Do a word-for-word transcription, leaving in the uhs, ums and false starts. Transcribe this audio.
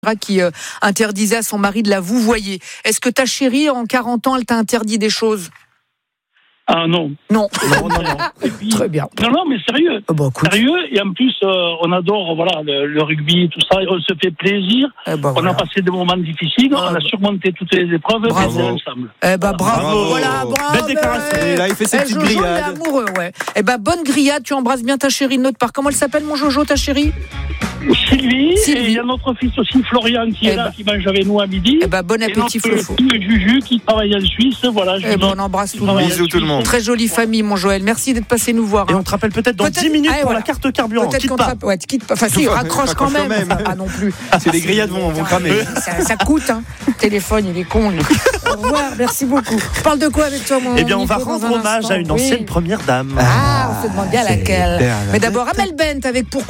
qui euh, interdisait à son mari de la vouvoyer. Est-ce que ta chérie, en quarante ans, elle t'a interdit des choses ? Ah non. Non. Non, non, non. Puis, Très bien. Non, non, mais sérieux. Oh bah, sérieux, et en plus, euh, on adore voilà, le, le rugby, tout ça, et on se fait plaisir. Eh bah, on voilà. a passé des moments difficiles, Ah, on a bah. surmonté toutes les épreuves, Bravo. et on est ensemble. Eh ben bravo. Bravo. Voilà, bravo. Belle déclaration. Ben, Et là, il fait ses eh, petites Jojo, il est grillades. amoureux, ouais. Eh ben bonne grillade, tu embrasses bien ta chérie de notre part. Comment elle s'appelle, mon Jojo, ta chérie ? Sylvie, Sylvie. et il y a notre fils aussi, Florian, qui Eh est là, bah. qui mange avec nous à midi. Eh ben bon appétit, et notre Flofo. fille, Juju, qui travaille en Suisse, voilà. Eh ben on embrasse tout le travaille monde. en Bisous tout le Suisse. monde. Très jolie famille, mon Joël. Merci d'être passé nous voir. Et hein. on te rappelle peut-être dans Peut-être- dix minutes Ah, pour voilà. la carte carburant. Peut-être Quitte qu'on pas. te rapp- ouais, tu quittes pas. Enfin, si, raccroche Raccroche quand quand même. même. Enfin, pas non plus. C'est les grillades vont, vont cramer. Ça, ça coûte, hein. Le téléphone, il est con, lui. Au revoir, merci beaucoup. On parle de quoi avec toi, mon Eh bien, on va Nico, dans rendre un hommage instant à une Oui. ancienne première dame. Ah, on se demande bien c'est laquelle. hyper, là. Mais d'abord, Amel Bent avec Pourquoi